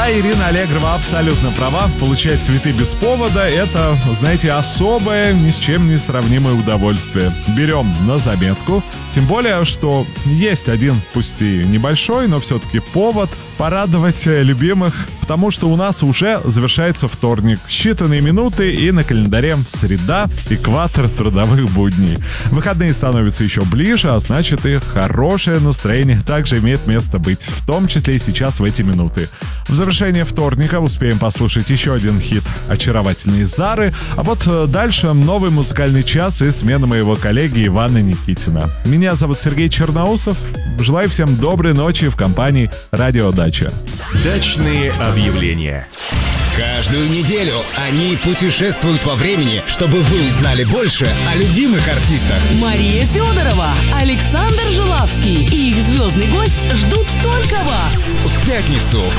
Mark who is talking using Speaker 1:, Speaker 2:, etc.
Speaker 1: Да, Ирина Аллегрова абсолютно права. Получать цветы без повода — это, знаете, особое, ни с чем не сравнимое удовольствие. Берем на заметку. Тем более, что есть один, пусть и небольшой, но все-таки повод порадовать любимых, потому что у нас уже завершается вторник. Считанные минуты, и на календаре среда, экватор трудовых будней. Выходные становятся еще ближе, а значит и хорошее настроение также имеет место быть, в том числе и сейчас в эти минуты. В завершение вторника успеем послушать еще один хит очаровательной Зары, а вот дальше новый музыкальный час и смена моего коллеги Ивана Никитина. Меня зовут Сергей Черноусов. Желаю всем доброй ночи в компании «Радио Дача».
Speaker 2: Дачные объявления.
Speaker 3: Каждую неделю они путешествуют во времени, чтобы вы узнали больше о любимых артистах.
Speaker 4: Мария Федорова, Александр Жилавский и их звездный гость ждут только вас.
Speaker 3: В пятницу